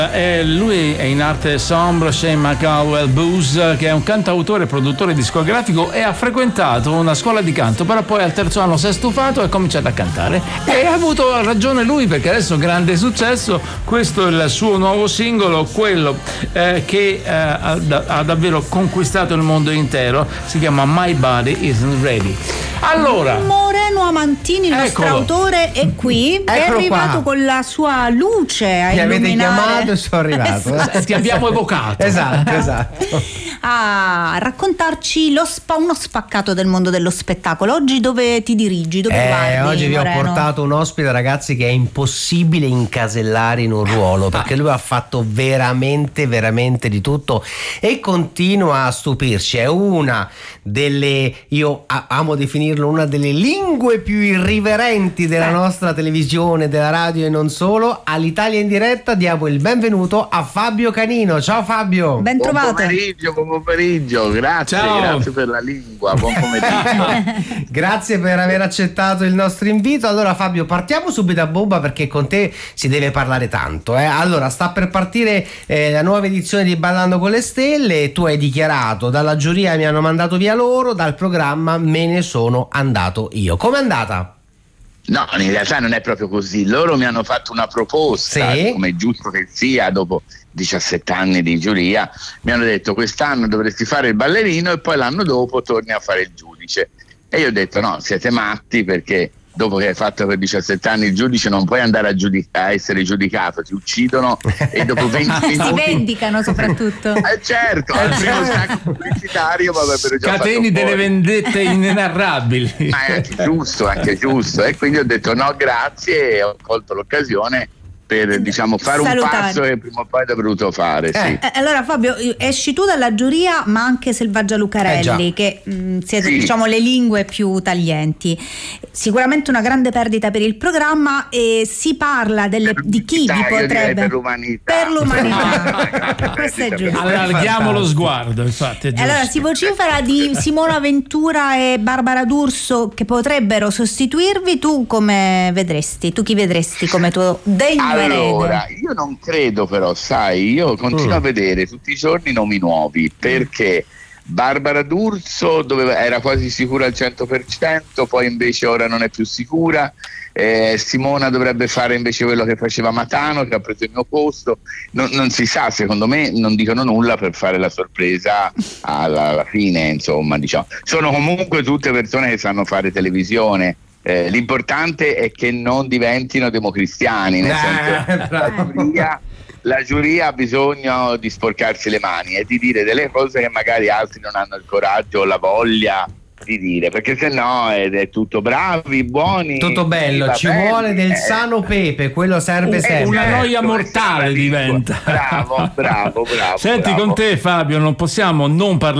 Lui è in arte sombre, Shane McCowell Booth, che è un cantautore e produttore discografico e ha frequentato una scuola di canto, però poi al terzo anno si è stufato e ha cominciato a cantare e ha avuto ragione lui, perché adesso grande successo. Questo è il suo nuovo singolo, quello che ha davvero conquistato il mondo intero, si chiama My Body Isn't Ready. Allora, Moreno Amantini, il nostro autore, è qui, è arrivato con la sua luce a illuminare. Mi avete chiamato e sono arrivato. Ti abbiamo evocato. Esatto. A raccontarci uno spaccato del mondo dello spettacolo. Oggi dove ti dirigi? Dove guardi, oggi vi ho Moreno? portato un ospite, ragazzi, che è impossibile incasellare in un ruolo, perché lui ha fatto veramente di tutto e continua a stupirci. È una delle, io amo definirlo, una delle lingue più irriverenti della nostra televisione, della radio e non solo. All'Italia in diretta diamo il benvenuto a Fabio Canino. Ciao Fabio. Ben trovato. Buon pomeriggio, grazie. Ciao. Grazie per la lingua, buon pomeriggio. Grazie per aver accettato il nostro invito. Allora Fabio, partiamo subito a bomba, perché con te si deve parlare tanto. Allora, sta per partire la nuova edizione di Ballando con le Stelle e tu hai dichiarato: dalla giuria mi hanno mandato via loro, dal programma me ne sono andato io. Com'è andata? No, in realtà non è proprio così. Loro mi hanno fatto una proposta, sì, come è giusto che sia, dopo 17 anni di giuria. Mi hanno detto: quest'anno dovresti fare il ballerino e poi l'anno dopo torni a fare il giudice. E io ho detto: no, siete matti, perché dopo che hai fatto per 17 anni il giudice non puoi andare a essere giudicato, ti uccidono e dopo 20 minuti si vendicano soprattutto. Certo, al primo stacco pubblicitario avrebbero già cateni fatto delle fuori. vendette inenarrabili. Ma è anche giusto, e quindi ho detto no grazie, e ho colto l'occasione per fare salutare. Un passo che prima o poi avrei dovuto fare. Sì. Allora Fabio, esci tu dalla giuria, ma anche Selvaggia Lucarelli, che siete le lingue più taglienti. Sicuramente una grande perdita per il programma, e si parla di chi vi potrebbe per l'umanità. Questo è giusto. Allarghiamo lo sguardo, infatti è giusto. Allora si vocifera di Simona Ventura e Barbara D'Urso che potrebbero sostituirvi. Tu come vedresti? Tu chi vedresti come tuo degno? Allora, io non credo, però, sai, io continuo a vedere tutti i giorni nomi nuovi, perché Barbara D'Urso era quasi sicura al 100%, poi invece ora non è più sicura. Simona dovrebbe fare invece quello che faceva Matano, che ha preso il mio posto. Non si sa, secondo me non dicono nulla per fare la sorpresa alla fine, insomma, diciamo. Sono comunque tutte persone che sanno fare televisione. L'importante è che non diventino democristiani, nel senso la giuria ha bisogno di sporcarsi le mani e di dire delle cose che magari altri non hanno il coraggio o la voglia di dire, perché sennò è tutto bravi, buoni, tutto bello, ci vuole del sano pepe, quello serve sempre. Una noia mortale diventa. Bravo. Senti, con te Fabio non possiamo non parlare